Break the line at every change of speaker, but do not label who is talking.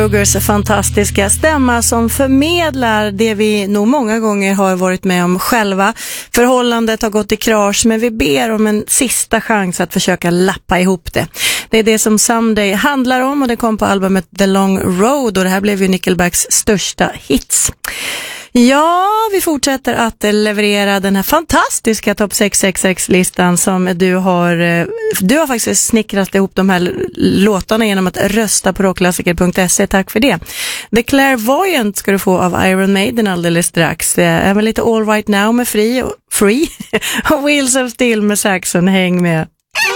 Rugers fantastiska stämma som förmedlar det vi nog många gånger har varit med om själva. Förhållandet har gått i krasch, men vi ber om en sista chans att försöka lappa ihop det. Det är det som Someday handlar om, och det kom på albumet The Long Road, och det här blev ju Nickelbacks största hits. Ja, vi fortsätter att leverera den här fantastiska Top 666-listan som du har faktiskt snickrat ihop de här låtarna genom att rösta på rockklassiker.se. Tack för det. The Clairvoyant ska du få av Iron Maiden alldeles strax. Även lite All Right Now med Free och Wheels of Steel med Saxon. Häng med.